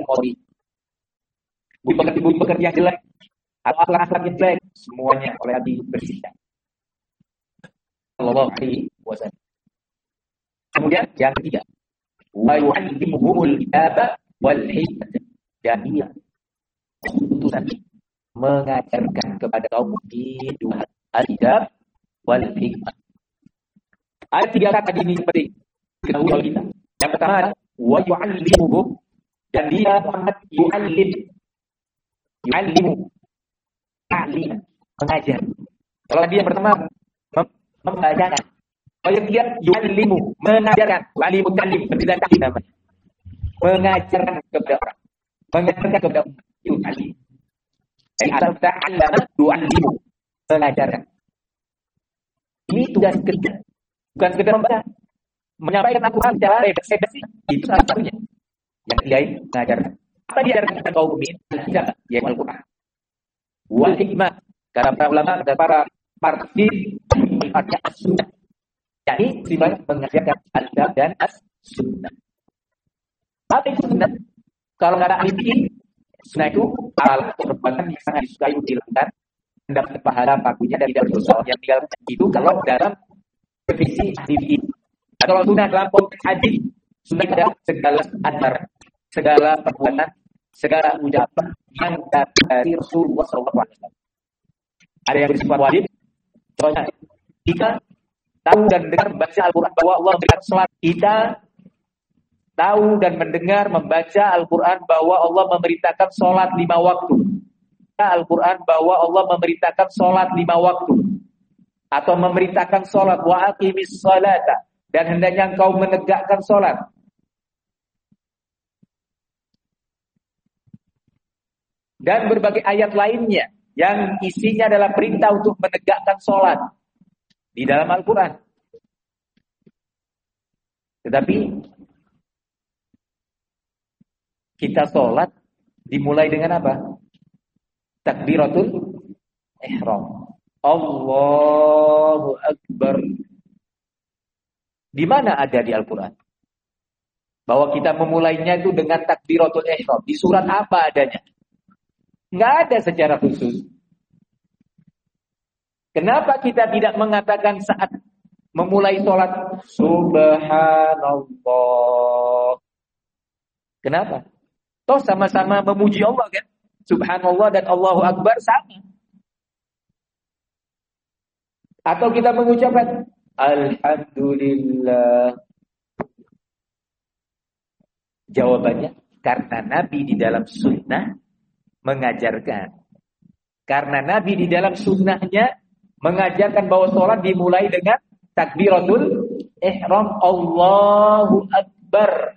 mengotori. Budi pekerti yang jelek atau akhlak yang jelek, semuanya oleh Nabi bersihkan. Sallallahu alaihi wasallam. Kemudian yang ketiga, wa yu'allimuhumul kitaba wal hikmah. Dan dia utusan mengajarkan kepada kaum mukmin dua al-kitab wal hikmah. Ada tiga kata ini penting diketahui oleh kita. Yang pertama adalah wa yu'allimuhum, dan dia Muhammad yu'allimu ta'lim, mengajar. Kalau dia pertama membacakan, kalau yang ketiga yu'allimu, mengajarkan, wa'alimu ta'lim, berbeda ta'lim namanya. Mengajarkan kepada orang, mengajarkan kepada umat, itu ta'lim. Dari asal ta'allama yu'allimu, mengajarkan. Ini tugas kerja, bukan sekedar membaca, menyampaikan Al-Quran secara redaksi, itu salah satunya. Yang ketiga ini mengajarkan. Apa diajarkan kepada kaum mukmin? Al-Kitab, yaitu Al-Quran. Wal hikmah, kata para ulama dan para parti sifatnya as-sunnah. Jadi sifat mengajarkan Al-Kitab dan as-sunnah. Apa itu sunnah? Kalau nggak ada ahli sunnah itu alat perbuatan yang sangat disukai untuk dilakukan, mendapat pahala pakunya dan tidak berdosa. Yang tinggal itu kalau dalam definisi ahli. Kalau sunnah dalam konteks haji, sunnah adalah segala ajaran, segala perbuatan, segala ucapan yang dari Rasulullah SAW. Ada yang bersifat wajib. Contohnya, kita tahu dan mendengar membaca Al-Quran bahwa Allah memberikan salat. Kita tahu dan mendengar membaca Al-Quran bahwa Allah memerintahkan salat 5 waktu. Al-Quran bahwa Allah memerintahkan salat 5 waktu. Atau memerintahkan salat wa aqimis salata, dan hendaknya engkau menegakkan salat. Dan berbagai ayat lainnya yang isinya adalah perintah untuk menegakkan sholat di dalam Al-Quran. Tetapi kita sholat dimulai dengan apa? Takbiratul ihram. Allahu Akbar. Di mana ada di Al-Quran bahwa kita memulainya itu dengan takbiratul ihram? Di surat apa adanya? Nggak ada secara khusus. Kenapa kita tidak mengatakan saat memulai sholat Subhanallah? Kenapa? Toh sama-sama memuji Allah kan? Subhanallah dan Allahu Akbar sama. Atau kita mengucapkan Alhamdulillah. Jawabannya, karena Nabi di dalam sunnah mengajarkan. Karena Nabi di dalam sunnahnya mengajarkan bahwa sholat dimulai dengan takbiratul ihram, Allahu Akbar.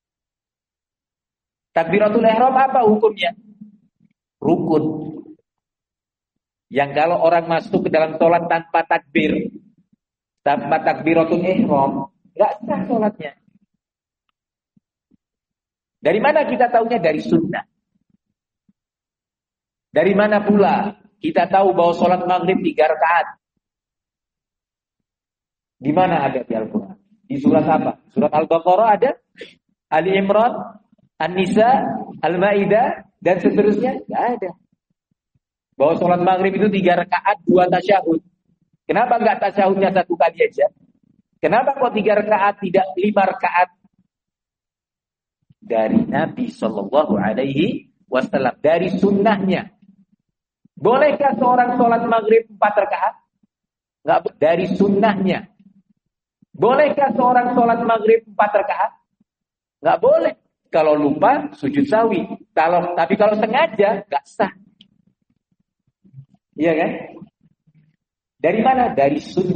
Takbiratul ihram apa hukumnya? Rukun. Yang kalau orang masuk ke dalam sholat tanpa takbir, tanpa takbiratul ihram, nggak sah sholatnya. Dari mana kita tahunya? Dari sunnah. Dari mana pula kita tahu bahwa sholat maghrib 3 rakaat? Di mana ada di Al-Quran? Di surat apa? Surat Al-Baqarah ada? Ali Imran, An-Nisa, Al-Ma'idah, dan seterusnya? Tidak ada. Bahwa sholat maghrib itu 3 rakaat, 2 tasyahud. Kenapa enggak tasyahudnya 1 kali aja? Kenapa kok 3 rakaat tidak 5 rakaat? Dari Nabi Sallallahu Alaihi Wasallam, dari sunnahnya. Bolehkah seorang sholat maghrib 4 rakaat? Enggak, dari sunnahnya. Bolehkah seorang sholat maghrib 4 rakaat? Enggak boleh. Kalau lupa, sujud sahwi. Tapi kalau sengaja, enggak sah. Iya kan? Dari mana? Dari sunnah.